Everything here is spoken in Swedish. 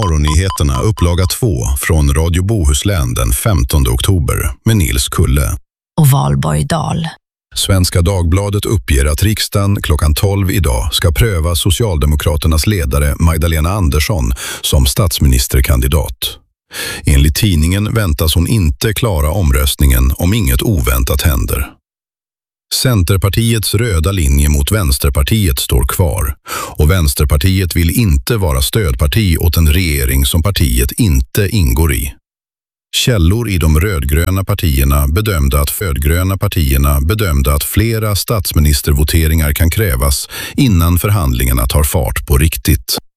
Morgonnyheterna upplaga 2 från Radio Bohuslän den 15 oktober med Nils Kulle. Och Valborg Dahl. Svenska Dagbladet uppger att riksdagen klockan 12 idag ska pröva Socialdemokraternas ledare Magdalena Andersson som statsministerkandidat. Enligt tidningen väntas hon inte klara omröstningen om inget oväntat händer. Centerpartiets röda linje mot Vänsterpartiet står kvar och Vänsterpartiet vill inte vara stödparti åt en regering som partiet inte ingår i. Källor i de rödgröna partierna bedömde att flera statsministervoteringar kan krävas innan förhandlingarna tar fart på riktigt.